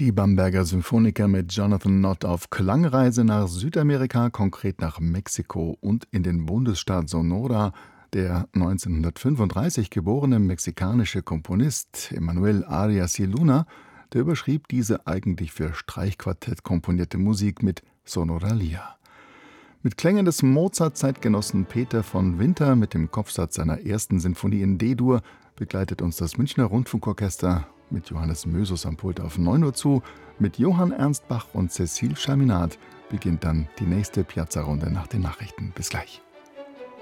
Die Bamberger Symphoniker mit Jonathan Nott auf Klangreise nach Südamerika, konkret nach Mexiko und in den Bundesstaat Sonora. Der 1935 geborene mexikanische Komponist Emanuel Arias y Luna, der überschrieb diese eigentlich für Streichquartett komponierte Musik mit Sonoralia. Mit Klängen des Mozart-Zeitgenossen Peter von Winter mit dem Kopfsatz seiner ersten Sinfonie in D-Dur begleitet uns das Münchner Rundfunkorchester mit Johannes Mösus am Pult auf 9 Uhr zu. Mit Johann Ernst Bach und Cécile Chaminade beginnt dann die nächste Piazza-Runde nach den Nachrichten. Bis gleich.